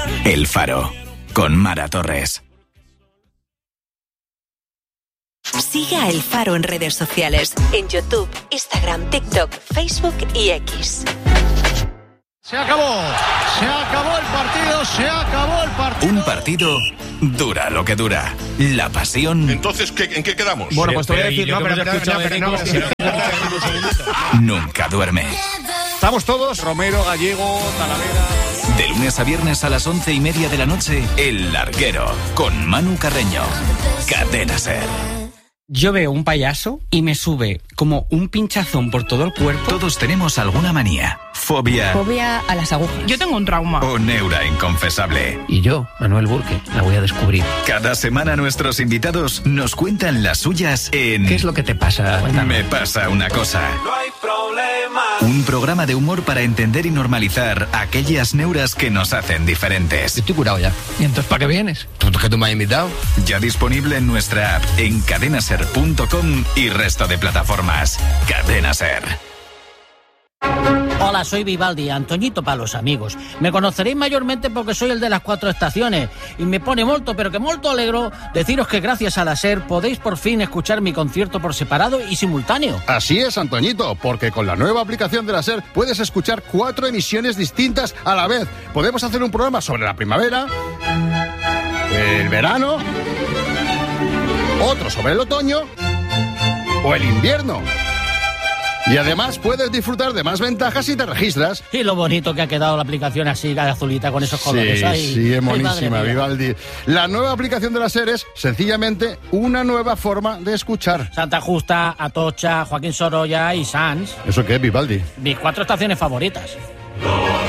El Faro, con Mara Torres. Sigue a El Faro en redes sociales, en YouTube, Instagram, TikTok, Facebook y X. Se acabó el partido. Un partido dura lo que dura. La pasión. Entonces, ¿en qué quedamos? Bueno, pues te voy a decir, Nunca duerme. Estamos todos, Romero, Gallego, Talavera. De lunes a viernes a las 11:30 de la noche, El Larguero, con Manu Carreño. Cadena SER. Yo veo un payaso y me sube como un pinchazón por todo el cuerpo. Todos tenemos alguna manía, fobia a las agujas. Yo tengo un trauma. o neura inconfesable. Y yo, Manuel Burke, la voy a descubrir. Cada semana nuestros invitados nos cuentan las suyas en... ¿Qué es lo que te pasa? Cuéntame. Me pasa una cosa. No hay problema. Un programa de humor para entender y normalizar aquellas neuras que nos hacen diferentes. Estoy curado ya. ¿Y entonces para qué vienes? ¿Que tú me has invitado? Ya disponible en nuestra app, en cadenaser.com y resto de plataformas. Cadena Ser. Hola, soy Vivaldi, Antoñito para los amigos. Me conoceréis mayormente porque soy el de las 4 estaciones y me pone molto, pero que molto alegro deciros que gracias a la SER podéis por fin escuchar mi concierto por separado y simultáneo. Así es, Antoñito, porque con la nueva aplicación de la SER puedes escuchar 4 emisiones distintas a la vez. Podemos hacer un programa sobre la primavera, el verano, otro sobre el otoño o el invierno. Y además puedes disfrutar de más ventajas si te registras. Y lo bonito que ha quedado la aplicación así, azulita, con esos colores ahí. Sí, es monísima, Vivaldi. La nueva aplicación de la SER es sencillamente una nueva forma de escuchar. Santa Justa, Atocha, Joaquín Sorolla y Sanz. ¿Eso qué es, Vivaldi? Mis 4 estaciones favoritas.